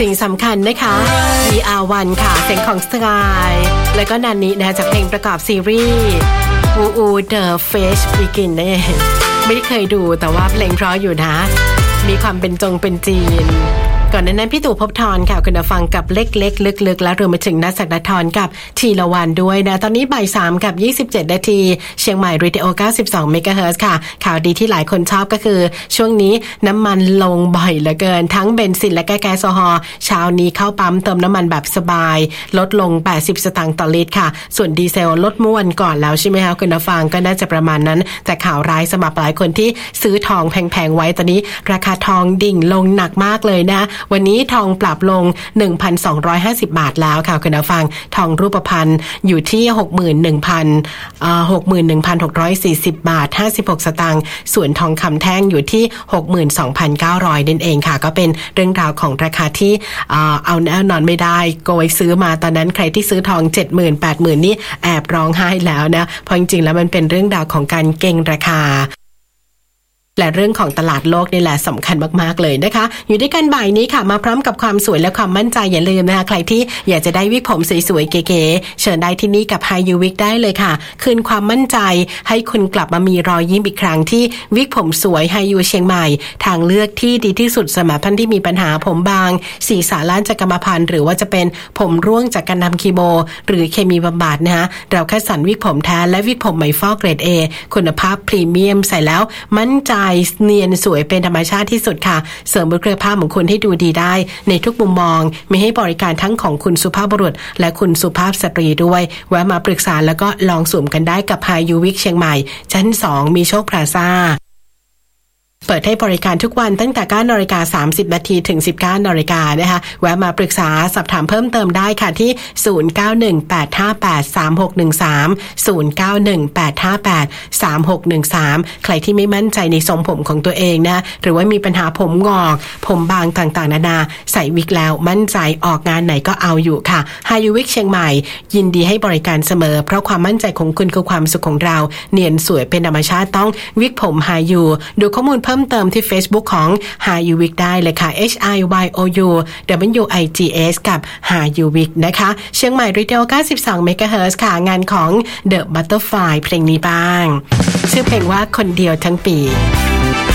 สิ่งสำคัญนะคะ VR1 ค่ะเสียงของสกายแล้วก็นันนี้นะจากเพลงประกอบซีรีส์อูThe Face Begin นั่นเองไม่ได้เคยดูแต่ว่าเพลงเพราะอยู่นะมีความเป็นจีนก่อนนั้นพี่ตู่ภพธรค่ะคุณฟังกับเล็กๆลึกๆแล้วรวมไปถึงนัทศักดาธรกับทีละวันด้วยนะตอนนี้บ่าย 3 กับ 27 นาทีเชียงใหม่เรดิโอ 92 เมกะเฮิรตซ์ค่ะข่าวดีที่หลายคนชอบก็คือช่วงนี้น้ำมันลงบ่อยเหลือเกินทั้งเบนซินและแก๊สโซฮอล์เช้านี้เข้าปั๊มเติมน้ำมันแบบสบายลดลง80 สตางค์ต่อลิตรค่ะส่วนดีเซลลดม่วนก่อนแล้วใช่ไหมคะคุณฟังก็น่าจะประมาณนั้นแต่ข่าวร้ายสำหรับหลายคนที่ซื้อทองแพงๆไว้ตอนนี้ราคาทองดิ่งลงหนักมากเลยนะวันนี้ทองปรับลง 1,250 บาทแล้วค่ะคุณผู้ฟังทองรูปพรรณอยู่ที่ 61,640 บาท56สตางค์ส่วนทองคำแท่งอยู่ที่ 62,900 นั่นเองค่ะก็เป็นเรื่องราวของราคาที่เอาแน่นอนไม่ได้โกยซื้อมาตอนนั้นใครที่ซื้อทอง 70,000 80,000 นี่แอบร้องไห้แล้วนะเพราะจริงๆแล้วมันเป็นเรื่องราวของการเก็งราคาและเรื่องของตลาดโลกนี่แหละสำคัญมากๆเลยนะคะอยู่ด้วยกันบ่ายนี้ค่ะมาพร้อมกับความสวยและความมั่นใจอย่าลืมนะคะใครที่อยากจะได้วิกผมสวยๆเก๋ๆเชิญได้ที่นี่กับ HiU Wig ได้เลยค่ะคืนความมั่นใจให้คุณกลับมามีรอยยิ้มอีกครั้งที่วิกผมสวย HiU เชียงใหม่ทางเลือกที่ดีที่สุดสำหรับท่านที่มีปัญหาผมบางศีรษะล้านจากกรรมพันธุ์หรือว่าจะเป็นผมร่วงจากการทำคีโมหรือเคมีบำบัดนะคะเราคัดสรรวิกผมแท้และวิกผมไหมฟอกเกรด A คุณภาพพรีเมียมใส่แล้วมั่นใจเนียนสวยเป็นธรรมชาติที่สุดค่ะเสริมบุคลิกภาพของคุณให้ดูดีได้ในทุกมุมมองมีให้บริการทั้งของคุณสุภาพบุรุษและคุณสุภาพสตรีด้วยแวะมาปรึกษาแล้วก็ลองสวมกันได้กับ HiU Wig เชียงใหม่ชั้น 2 มีโชคพลาซ่าเปิดให้บริการทุกวันตั้งแต่ 9:30 น.ถึง 19:00 น.นะคะแวะมาปรึกษาสอบถามเพิ่มเติมได้ค่ะที่0918583613 0918583613ใครที่ไม่มั่นใจในทรงผมของตัวเองนะหรือว่ามีปัญหาผมงอกผมบางต่างๆนานาใส่วิกแล้วมั่นใจออกงานไหนก็เอาอยู่ค่ะ HiU Wig เชียงใหม่ยินดีให้บริการเสมอเพราะความมั่นใจของคุณคือความสุขของเราเนียนสวยเป็นธรรมชาติต้องวิกผม HiU ดูข้อมูลเพิ่มเติมที่ Facebook ของ HiU Wig ได้เลยค่ะ HIYOUWIGS กับ HiU Wig นะคะเชียงใหม่ Radio 92 เมกะเฮิรตซ์ค่ะงานของ The Butterfly เพลงนี้บ้างชื่อเพลงว่าคนเดียวทั้งปี